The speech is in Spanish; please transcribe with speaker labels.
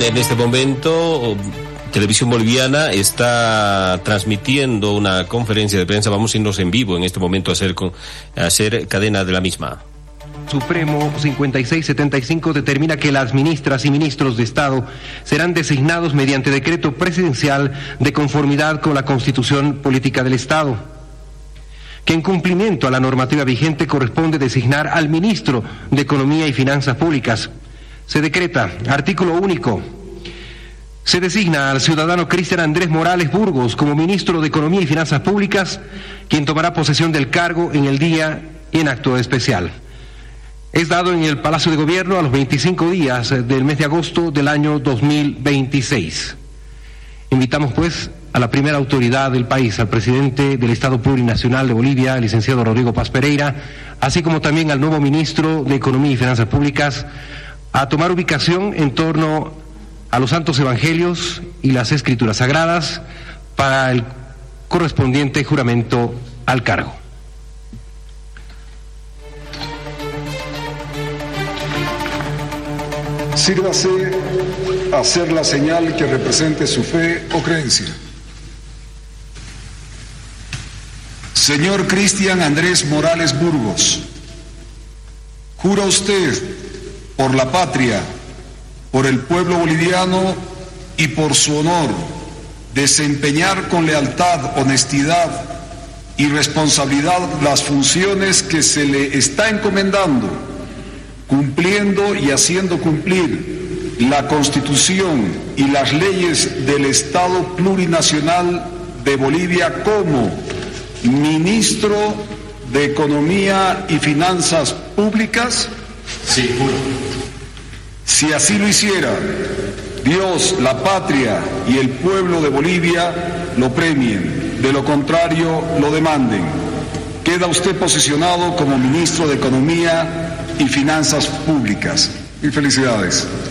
Speaker 1: En este momento, Televisión Boliviana está transmitiendo una conferencia de prensa. Vamos a irnos en vivo en este momento a hacer cadena de la misma.
Speaker 2: Supremo 5675 determina que las ministras y ministros de Estado serán designados mediante decreto presidencial de conformidad con la Constitución Política del Estado. Que en cumplimiento a la normativa vigente corresponde designar al ministro de Economía y Finanzas Públicas. Se decreta, artículo único, se designa al ciudadano Cristian Andrés Morales Burgos como ministro de Economía y Finanzas Públicas, quien tomará posesión del cargo en el día y en acto especial. Es dado en el Palacio de Gobierno a los 25 días del mes de agosto del año 2026. Invitamos pues a la primera autoridad del país, al presidente del Estado Plurinacional de Bolivia, el licenciado Rodrigo Paz Pereira, así como también al nuevo ministro de Economía y Finanzas Públicas, a tomar ubicación en torno a los santos evangelios y las escrituras sagradas para el correspondiente juramento al cargo.
Speaker 3: Sírvase a hacer la señal que represente su fe o creencia. Señor Cristian Andrés Morales Burgos, ¿jura usted por la patria, por el pueblo boliviano y por su honor desempeñar con lealtad, honestidad y responsabilidad las funciones que se le está encomendando, cumpliendo y haciendo cumplir la Constitución y las leyes del Estado Plurinacional de Bolivia como ministro de Economía y Finanzas Públicas?
Speaker 4: Sí, juro.
Speaker 3: Si así lo hiciera, Dios, la patria y el pueblo de Bolivia lo premien, de lo contrario lo demanden. Queda usted posicionado como ministro de Economía y Finanzas Públicas. Y felicidades.